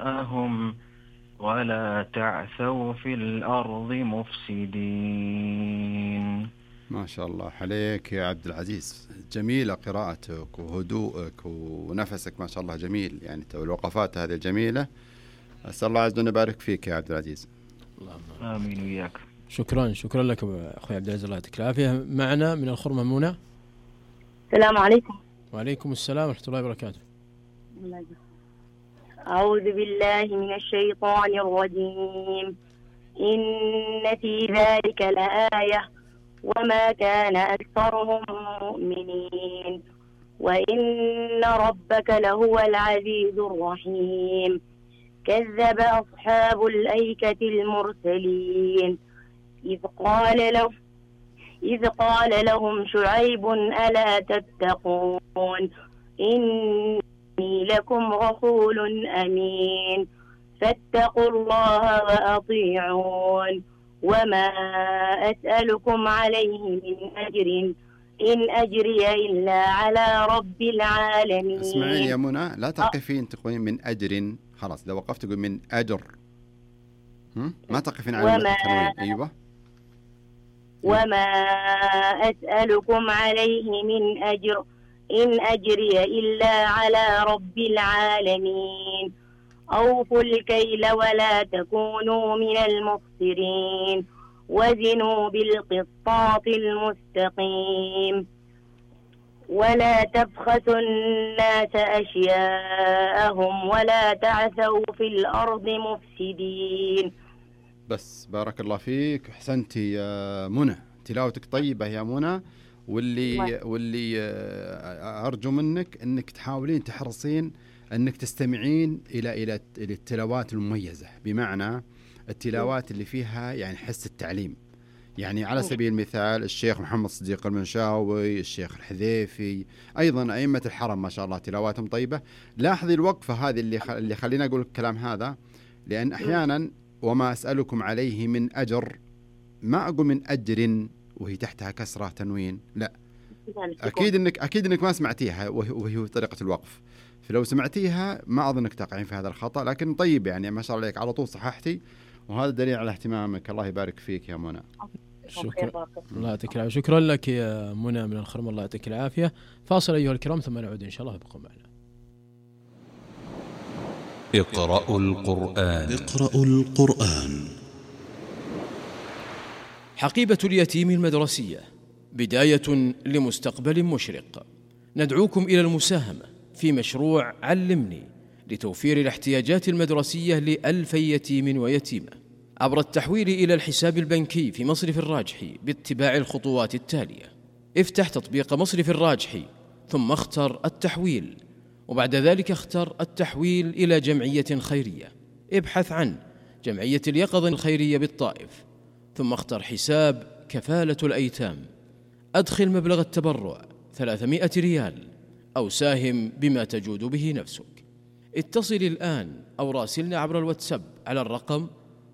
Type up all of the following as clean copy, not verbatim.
أهم ولا تعثوا في الأرض مفسدين. ما شاء الله عليك يا عبد العزيز، جميلة قراءتك وهدوءك ونفسك ما شاء الله جميل، يعني الوقفات هذه الجميلة. أسأل الله عز وجل يبارك فيك يا عبد العزيز. آمين وياك. شكرا لك أخوي عبد العزيز، الله يعطيك العافية. معنا من الخرمة منى. السلام عليكم. وعليكم السلام ورحمة الله وبركاته. أعوذ بالله من الشيطان الرجيم. إن في ذلك لآية وما كان أكثرهم مؤمنين وإن ربك لهو العزيز الرحيم. كذب أصحاب الأيكة المرسلين إذ قال لهم شعيب ألا تتقون إني لكم رسول أمين فاتقوا الله وأطيعون وما أسألكم عليه من أجر إن أجري إلا على رب العالمين. اسمعين يا منى، لا تقفين تقولين من أجر، خلاص إذا وقفت تقول من أجر، ما تقفين على التنوين. أيوة. وما أسألكم عليه من أجر إن أجري إلا على رب العالمين. أوفوا الكيل ولا تكونوا من المخسرين وزنوا بالقسطاس المستقيم ولا تبخسوا الناس أشياءهم ولا تعثوا في الأرض مفسدين. بس بارك الله فيك، أحسنتي يا منى، تلاوتك طيبة يا منى، واللي أرجو منك أنك تحاولين تحرصين أنك تستمعين إلى التلاوات المميزة، بمعنى التلاوات اللي فيها يعني حس التعليم. يعني على سبيل المثال الشيخ محمد صديق المنشاوي، الشيخ الحذيفي، أيضا أئمة الحرم ما شاء الله تلاواتهم طيبة. لاحظي الوقفة هذه اللي خلينا أقول الكلام هذا، لأن أحيانا وما أسألكم عليه من أجر، ما أقول من أجر وهي تحتها كسرة تنوين، لا، أكيد إنك ما سمعتيها وهي طريقة الوقف، فلو سمعتيها ما أظنك تقعين في هذا الخطأ. لكن طيب يعني ما شاء الله عليك، على طول صححتي، وهذا دليل على اهتمامك. الله يبارك فيك يا منى. الله يعطيك العافية. شكرا لك يا منى من الخرم، الله يعطيك العافية. فاصل أيها الكرام ثم نعود إن شاء الله، ابقوا معنا. اقرأوا القرآن. حقيبة اليتيم المدرسية بداية لمستقبل مشرق. ندعوكم إلى المساهمة في مشروع علمني لتوفير الاحتياجات المدرسية ل1000 يتيم ويتيمة عبر التحويل إلى الحساب البنكي في مصرف الراجحي باتباع الخطوات التالية. افتح تطبيق مصرف الراجحي ثم اختر التحويل، وبعد ذلك اختر التحويل إلى جمعية خيرية. ابحث عن جمعية اليقظة الخيرية بالطائف، ثم اختر حساب كفالة الأيتام. أدخل مبلغ التبرع 300 ريال أو ساهم بما تجود به نفسك. اتصل الآن أو راسلنا عبر الواتساب على الرقم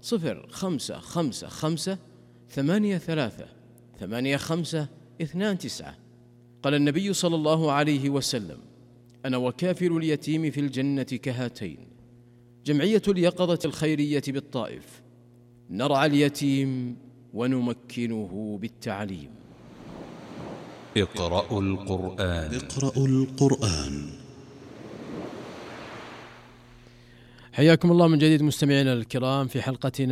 0555838529. قال النبي صلى الله عليه وسلم: أنا وكافل اليتيم في الجنة كهاتين. جمعية اليقظة الخيرية بالطائف، نرعى اليتيم ونمكنه بالتعليم. اقرأوا القرآن. حياكم الله من جديد مستمعينا الكرام في حلقتنا